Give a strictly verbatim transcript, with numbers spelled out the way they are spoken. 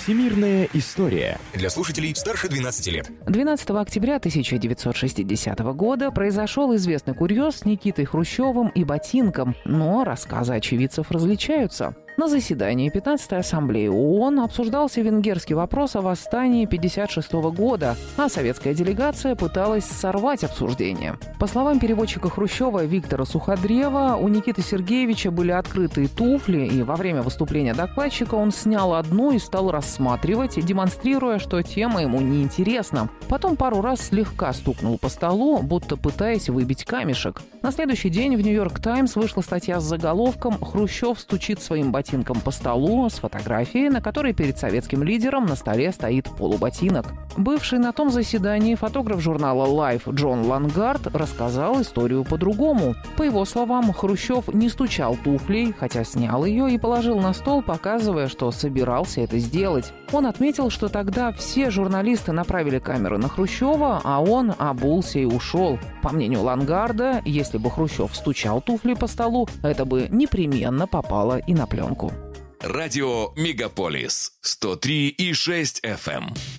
Всемирная история. Для слушателей старше двенадцати лет. двенадцатого октября тысяча девятьсот шестидесятого года произошел известный курьез с Никитой Хрущевым и ботинком, но рассказы очевидцев различаются. На заседании пятнадцатой ассамблеи ООН обсуждался венгерский вопрос о восстании пятьдесят шестого года, а советская делегация пыталась сорвать обсуждение. По словам переводчика Хрущева Виктора Суходрева, у Никиты Сергеевича были открытые туфли, и во время выступления докладчика он снял одну и стал рассматривать, демонстрируя, что тема ему неинтересна. Потом пару раз слегка стукнул по столу, будто пытаясь выбить камешек. На следующий день в «Нью-Йорк Таймс» вышла статья с заголовком «Хрущев стучит своим ботинком по столу» с фотографией, на которой перед советским лидером на столе стоит полуботинок. Бывший на том заседании фотограф журнала Life Джон Лангард рассказал историю по-другому. По его словам, Хрущев не стучал туфлей, хотя снял ее и положил на стол, показывая, что собирался это сделать. Он отметил, что тогда все журналисты направили камеры на Хрущева, а он обулся и ушел. По мнению Лангарда, если бы Хрущев стучал туфлей по столу, это бы непременно попало и на пленку. Радио Мегаполис сто три и шесть эф эм.